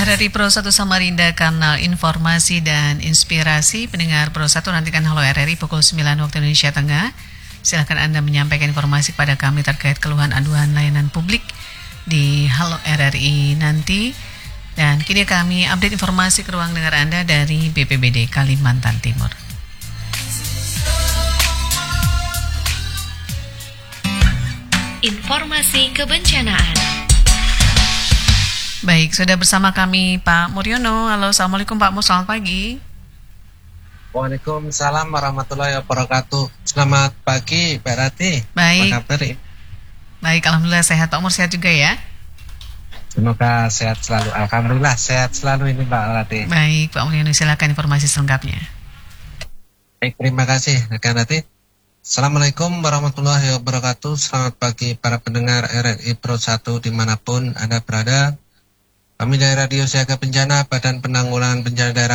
RRI Pro 1 Samarinda, kanal informasi dan inspirasi. Pendengar Pro 1, nantikan Halo RRI pukul 9 waktu Indonesia Tengah. Silakan Anda menyampaikan informasi kepada kami terkait keluhan aduan layanan publik di Halo RRI nanti. Dan kini kami update informasi ke ruang dengar Anda dari BPBD Kalimantan Timur. Informasi kebencanaan. Baik, sudah bersama kami Pak Muryono. Halo, Assalamualaikum Pak Mur, selamat pagi. Waalaikumsalam warahmatullahi wabarakatuh. Selamat pagi, Pak Rati. Baik. Apa kabar? Baik, Alhamdulillah sehat. Pak Mur sehat juga ya? Semoga sehat selalu. Alhamdulillah sehat selalu ini Pak Rati. Baik, Pak Muryono, silakan informasi selengkapnya. Baik, terima kasih rekan Rati. Assalamualaikum warahmatullahi wabarakatuh. Selamat pagi para pendengar RRI Pro 1 dimanapun Anda berada. Kami dari Radio Siaga Bencana Badan Penanggulangan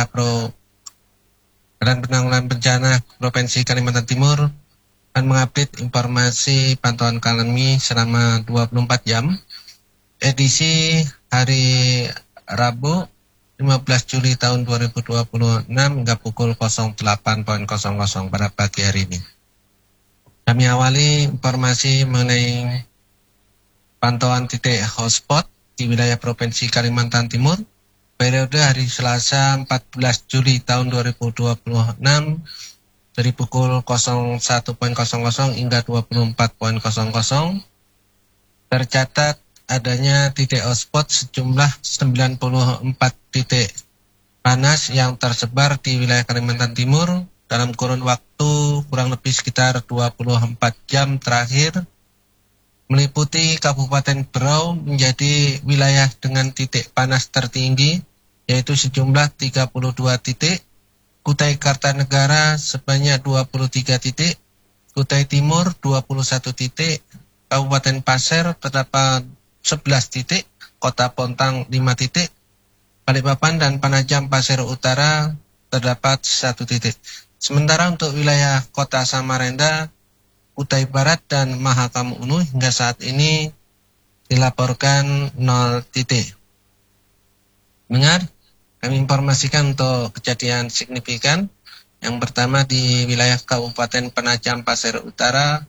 Bencana Provinsi Kalimantan Timur akan mengupdate informasi pantauan kami selama 24 jam. Edisi hari Rabu 15 Juli tahun 2026 hingga pukul 08.00 pada pagi hari ini. Kami awali informasi mengenai pantauan titik hotspot di wilayah Provinsi Kalimantan Timur periode hari Selasa 14 Juli tahun 2026 dari pukul 01.00 hingga 24.00 tercatat adanya titik hotspot sejumlah 94 titik panas yang tersebar di wilayah Kalimantan Timur dalam kurun waktu kurang lebih sekitar 24 jam terakhir, meliputi Kabupaten Berau menjadi wilayah dengan titik panas tertinggi, yaitu sejumlah 32 titik, Kutai Kartanegara sebanyak 23 titik, Kutai Timur 21 titik, Kabupaten Pasir terdapat 11 titik, Kota Pontang 5 titik, Balikpapan dan Penajam Pasir Utara terdapat 1 titik. Sementara untuk wilayah Kota Samarinda, Kutai Barat dan Mahakam Unu hingga saat ini dilaporkan 0 titik. Dengar, kami informasikan untuk kejadian signifikan. Yang pertama di wilayah Kabupaten Penajam Pasir Utara,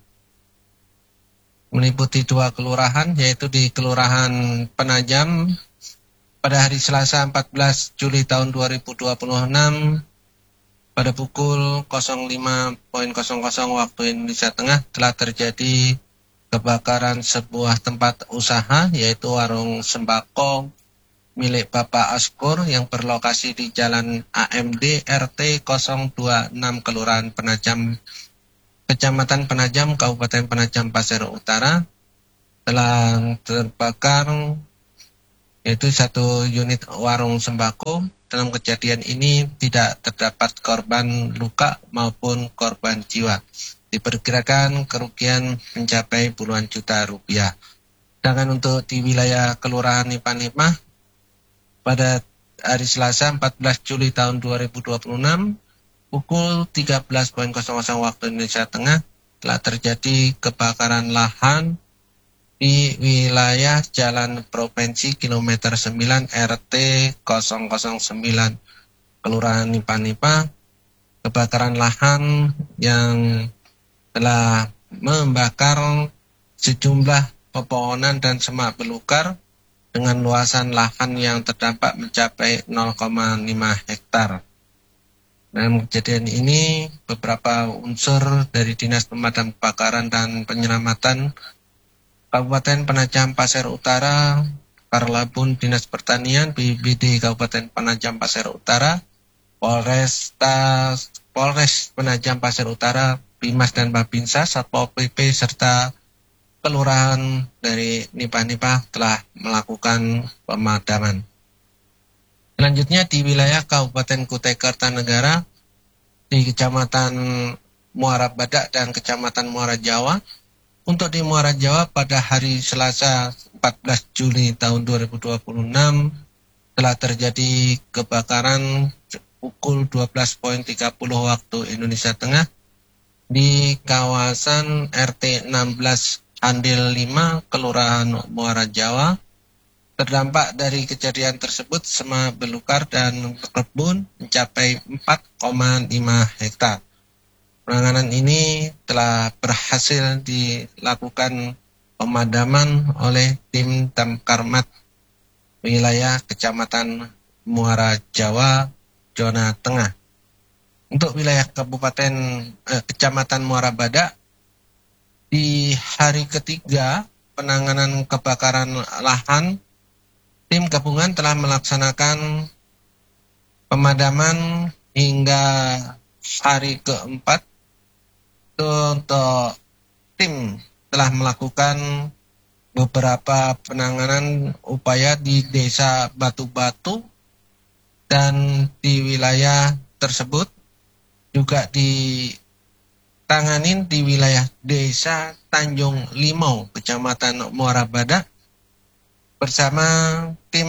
meliputi 2 kelurahan, yaitu di Kelurahan Penajam pada hari Selasa 14 Juli tahun 2026 pada pukul 05.00 waktu Indonesia Tengah telah terjadi kebakaran sebuah tempat usaha, yaitu warung sembako milik Bapak Askur yang berlokasi di Jalan AMD RT 026 Kelurahan Penajam, Kecamatan Penajam, Kabupaten Penajam Pasir Utara, telah terbakar, yaitu 1 unit warung sembako. Dalam kejadian ini tidak terdapat korban luka maupun korban jiwa. Diperkirakan kerugian mencapai puluhan juta rupiah. Sedangkan untuk di wilayah Kelurahan Nipah-Nipah pada hari Selasa 14 Juli tahun 2026 pukul 13.00 waktu Indonesia Tengah telah terjadi kebakaran lahan di wilayah Jalan Provinsi Kilometer 9 RT 009 Kelurahan Nipah-Nipah. Kebakaran lahan yang telah membakar sejumlah pepohonan dan semak belukar dengan luasan lahan yang terdampak mencapai 0,5 hektar. Dalam kejadian ini, beberapa unsur dari Dinas Pemadam Kebakaran dan Penyelamatan Kabupaten Penajam Pasir Utara, Karlabun Dinas Pertanian, BPBD Kabupaten Penajam Pasir Utara, Polres Penajam Pasir Utara, Bimas dan Babinsa, Satpol PP, serta kelurahan dari Nipah-Nipah telah melakukan pemadaman. Selanjutnya di wilayah Kabupaten Kutai Kartanegara, di Kecamatan Muara Badak dan Kecamatan Muara Jawa. Untuk di Muara Jawa pada hari Selasa 14 Juli tahun 2026 telah terjadi kebakaran pukul 12.30 waktu Indonesia Tengah di kawasan RT 16 Andil 5 Kelurahan Muara Jawa Terdampak dari kejadian tersebut semua belukar dan berkebun mencapai 4,5 hektar. Penanganan ini telah berhasil dilakukan pemadaman oleh tim Damkarmat wilayah Kecamatan Muara Jawa, zona Tengah. Untuk wilayah Kecamatan Muara Badak, di hari ketiga penanganan kebakaran lahan, tim gabungan telah melaksanakan pemadaman hingga hari keempat. Untuk tim telah melakukan beberapa penanganan upaya di Desa Batu-Batu dan di wilayah tersebut juga ditanganin di wilayah Desa Tanjung Limau, Kecamatan Muara Badak bersama tim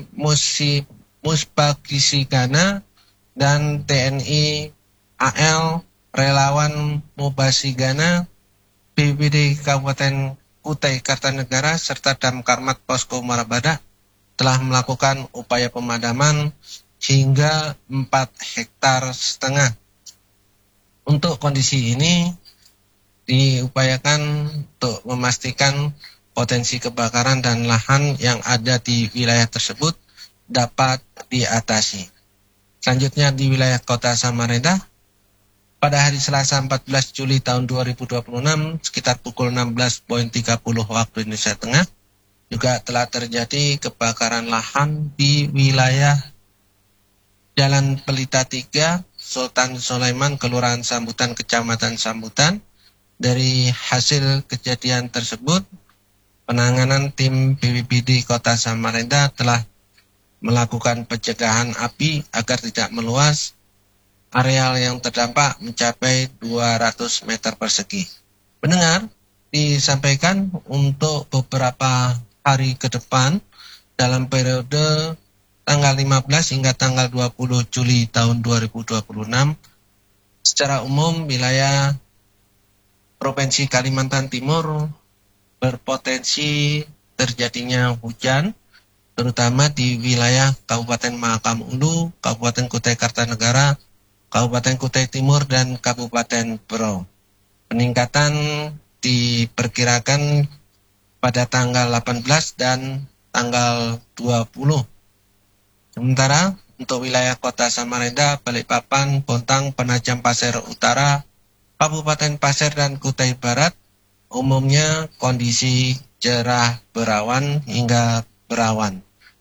Musbagisigana dan TNI AL, relawan Mubasigana, BPBD Kabupaten Kutai Kartanegara serta Damkarmat Posko Muara Badak telah melakukan upaya pemadaman hingga 4,5 hektar. Untuk kondisi ini diupayakan untuk memastikan potensi kebakaran dan lahan yang ada di wilayah tersebut dapat diatasi. Selanjutnya di wilayah Kota Samarinda, pada hari Selasa 14 Juli tahun 2026 sekitar pukul 16.30 waktu Indonesia Tengah juga telah terjadi kebakaran lahan di wilayah Jalan Pelita 3, Sultan Sulaiman, Kelurahan Sambutan, Kecamatan Sambutan. Dari hasil kejadian tersebut, penanganan tim BPBD Kota Samarinda telah melakukan pencegahan api agar tidak meluas. Areal yang terdampak mencapai 200 meter persegi. Pendengar, disampaikan untuk beberapa hari ke depan dalam periode tanggal 15 hingga tanggal 20 Juli tahun 2026, secara umum wilayah Provinsi Kalimantan Timur berpotensi terjadinya hujan, terutama di wilayah Kabupaten Mahakam Ulu, Kabupaten Kutai Kartanegara, Kabupaten Kutai Timur, dan Kabupaten Berau. Peningkatan diperkirakan pada tanggal 18 dan tanggal 20. Sementara untuk wilayah Kota Samarinda, Balikpapan, Bontang, Penajam Pasir Utara, Kabupaten Pasir, dan Kutai Barat, umumnya kondisi cerah berawan hingga berawan.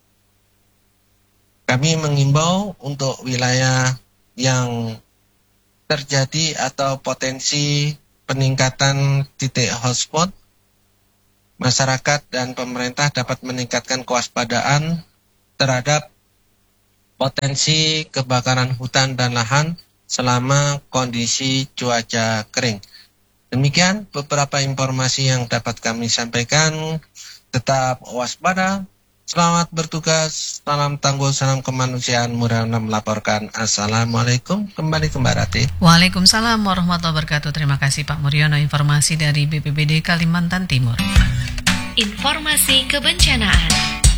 Kami mengimbau untuk wilayah yang terjadi atau potensi peningkatan titik hotspot, masyarakat dan pemerintah dapat meningkatkan kewaspadaan terhadap potensi kebakaran hutan dan lahan selama kondisi cuaca kering. Demikian beberapa informasi yang dapat kami sampaikan. Tetap waspada. Selamat bertugas. Salam tangguh, salam kemanusiaan. Murana melaporkan. Assalamualaikum. Kembali ke Mbak Rati. Waalaikumsalam warahmatullahi wabarakatuh. Terima kasih Pak Muryono, informasi dari BPBD Kalimantan Timur. Informasi kebencanaan.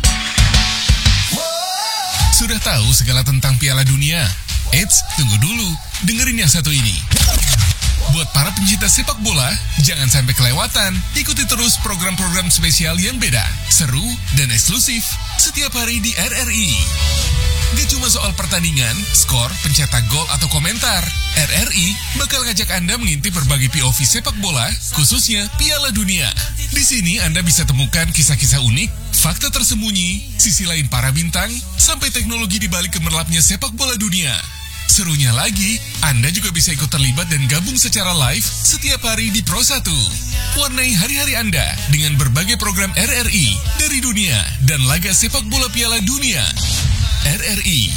Sudah tahu segala tentang Piala Dunia? Eits, tunggu dulu. Dengerin yang satu ini. Buat para pencinta sepak bola, jangan sampai kelewatan. Ikuti terus program-program spesial yang beda, seru, dan eksklusif setiap hari di RRI. Gak cuma soal pertandingan, skor, pencetak gol, atau komentar. RRI bakal ngajak Anda mengintip berbagai POV sepak bola, khususnya Piala Dunia. Di sini Anda bisa temukan kisah-kisah unik, fakta tersembunyi, sisi lain para bintang, sampai teknologi di balik gemerlapnya sepak bola dunia. Serunya lagi, Anda juga bisa ikut terlibat dan gabung secara live setiap hari di Pro 1. Warnai hari-hari Anda dengan berbagai program RRI dari dunia dan laga sepak bola Piala Dunia. RRI,